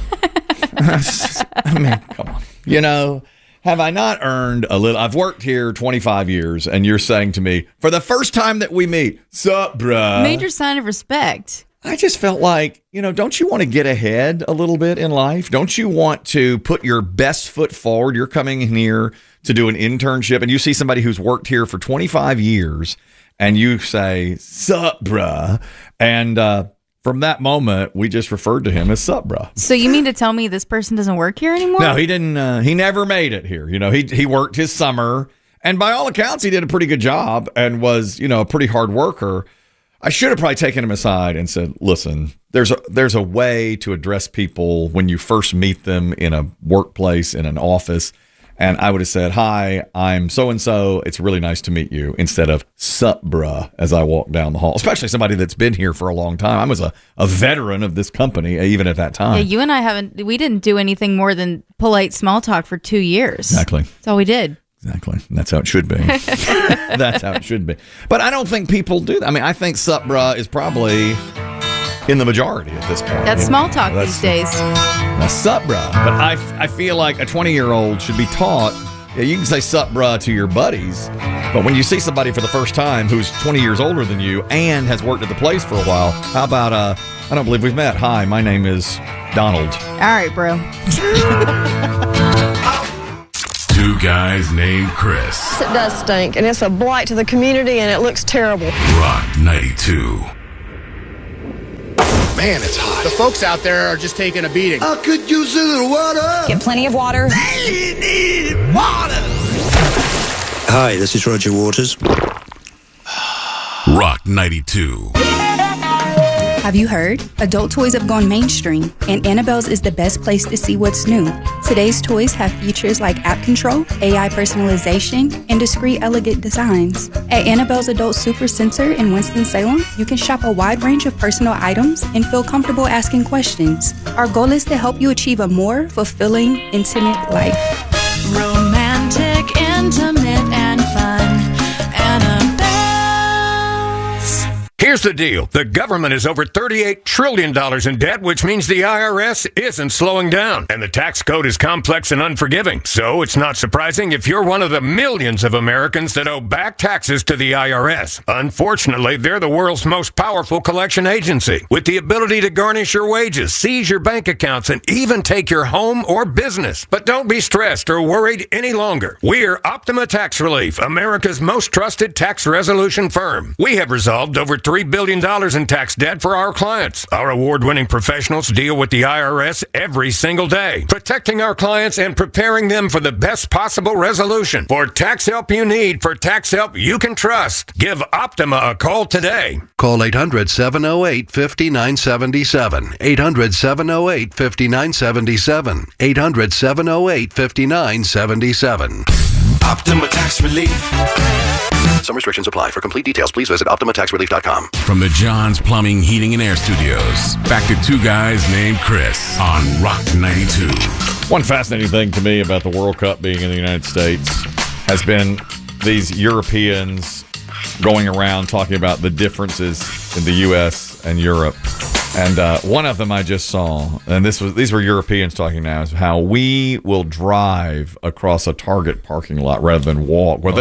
I mean, come on, have I not earned a little? I've worked here 25 years, and you're saying to me, for the first time that we meet, "Sup, bruh?" Major sign of respect. I just felt like, don't you want to get ahead a little bit in life? Don't you want to put your best foot forward? You're coming in here to do an internship, and you see somebody who's worked here for 25 years, and you say, "Sup, bruh?" And from that moment, we just referred to him as "Sup, bruh." So you mean to tell me this person doesn't work here anymore? No, he didn't. He never made it here. He worked his summer, and by all accounts, he did a pretty good job and was, a pretty hard worker. I should have probably taken him aside and said, "Listen, there's a way to address people when you first meet them in a workplace, in an office." And I would have said, "Hi, I'm so-and-so. It's really nice to meet you," instead of "Sup, bruh," as I walk down the hall, especially somebody that's been here for a long time. I was a veteran of this company, even at that time. Yeah, you and I we didn't do anything more than polite small talk for 2 years. Exactly. That's all we did. Exactly. That's how it should be. That's how it should be. But I don't think people do that. I mean, I think sup, bruh is probably in the majority at this point. That's small talk these days. That's sup, bruh. But I feel like a 20-year-old should be taught, yeah, you can say sup, bruh to your buddies, but when you see somebody for the first time who's 20 years older than you and has worked at the place for a while, how about, I don't believe we've met. Hi, my name is Donald. All right, bro. Two guys named Chris. It does stink, and it's a blight to the community, and it looks terrible. Rock 92. Man, it's hot. The folks out there are just taking a beating. I could use a little water. Get plenty of water. They need water. Hi, this is Roger Waters. Rock 92. Have you heard? Adult toys have gone mainstream, and Annabelle's is the best place to see what's new. Today's toys have features like app control, AI personalization, and discreet, elegant designs. At Annabelle's Adult Super Center in Winston-Salem, you can shop a wide range of personal items and feel comfortable asking questions. Our goal is to help you achieve a more fulfilling, intimate life. Romantic, intimate, and fun. Annabelle's. Here's the deal. The government is over $38 trillion in debt, which means the IRS isn't slowing down. And the tax code is complex and unforgiving. So it's not surprising if you're one of the millions of Americans that owe back taxes to the IRS. Unfortunately, they're the world's most powerful collection agency, with the ability to garnish your wages, seize your bank accounts, and even take your home or business. But don't be stressed or worried any longer. We're Optima Tax Relief, America's most trusted tax resolution firm. We have resolved over $3 billion in tax debt for our clients. Our award-winning professionals deal with the IRS every single day, protecting our clients and preparing them for the best possible resolution. For tax help you need, for tax help you can trust, give Optima a call today. Call 800-708-5977. 800-708-5977. 800-708-5977. Optima Tax Relief. Some restrictions apply. For complete details, please visit OptimaTaxRelief.com. From the John's Plumbing, Heating, and Air Studios, back to Two Guys Named Chris on Rock 92. One fascinating thing to me about the World Cup being in the United States has been these Europeans going around talking about the differences in the U.S. and Europe. And one of them I just saw, and these were Europeans talking now, is how we will drive across a Target parking lot rather than walk. Well,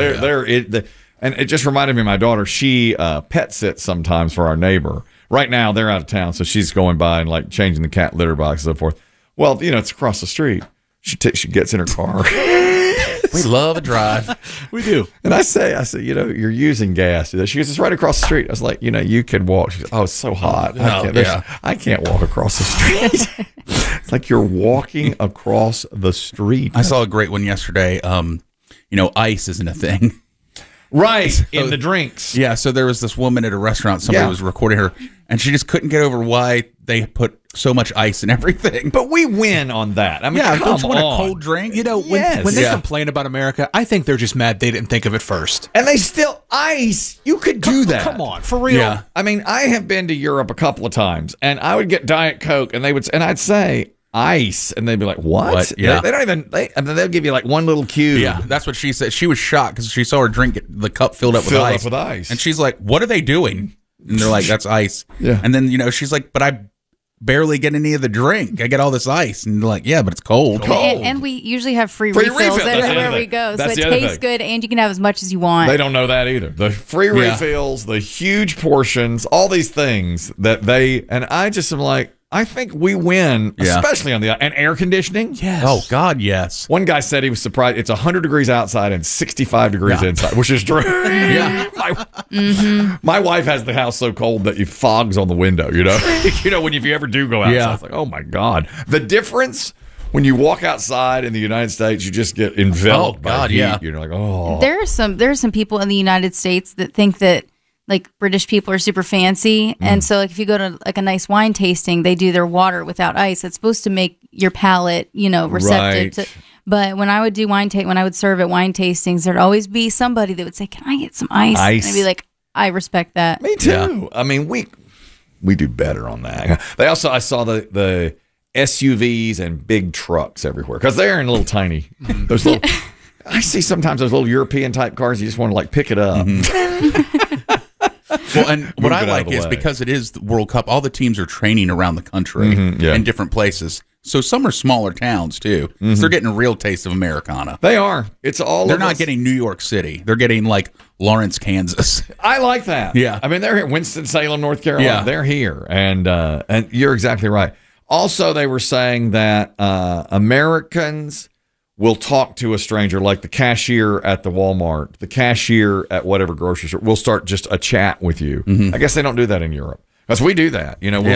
and it just reminded me of my daughter. She pet sits sometimes for our neighbor. Right now, they're out of town, so she's going by and like changing the cat litter box and so forth. Well, it's across the street. She gets in her car. We love a drive. We do. And I say, you're using gas. She goes, it's right across the street. I was like, you could walk. She goes, oh, it's so hot. I can't walk across the street. It's like you're walking across the street. I saw a great one yesterday. Ice isn't a thing. Right, in the drinks. Yeah, so there was this woman at a restaurant. Somebody was recording her, and she just couldn't get over why they put so much ice in everything. But we win on that. I mean, don't you want a cold drink? When they complain about America, I think they're just mad they didn't think of it first. And they still, ice, you could do that. Come on, for real. Yeah. I mean, I have been to Europe a couple of times, and I would get Diet Coke, and I'd say, ice, and they'd be like, what? Yeah. They don't even, they'll give you like one little cube. Yeah, that's what she said. She was shocked because she saw her drink the cup filled up with ice. And she's like, what are they doing? And they're like, that's ice. Yeah. And then, she's like, but I barely get any of the drink. I get all this ice. And they're like, yeah, but it's cold. And we usually have free refills everywhere we go. So it tastes good, and you can have as much as you want. They don't know that either. The free refills, the huge portions, all these things and I just am like, I think we win, especially on and air conditioning. Yes. Oh, God, yes. One guy said he was surprised. It's 100 degrees outside and 65 degrees inside, which is true. Yeah. My wife has the house so cold that it fogs on the window, when if you ever do go outside, it's like, oh, my God. The difference when you walk outside in the United States, you just get enveloped by heat. Yeah. You're like, oh. There are some people in the United States that think that like British people are super fancy, and so like if you go to like a nice wine tasting, they do their water without ice. It's supposed to make your palate, receptive to. But when I would do when I would serve at wine tastings, there'd always be somebody that would say, "Can I get some ice?" And I'd be like, "I respect that." Me too. Yeah. I mean, we do better on that. I saw the SUVs and big trucks everywhere because they're in little tiny those little. I see sometimes those little European type cars. You just want to like pick it up. Well, and what I like is because it is the World Cup, all the teams are training around the country in different places. So some are smaller towns too. So they're getting a real taste of Americana. They are. It's all. They're not getting New York City. They're getting like Lawrence, Kansas. I like that. Yeah. I mean, they're here. Winston-Salem, North Carolina. Yeah. They're here, and you're exactly right. Also, they were saying that Americans will talk to a stranger, like the cashier at the Walmart, the cashier at whatever grocery store. Will start just a chat with you. I guess they don't do that in Europe. Because we do that. You know, we'll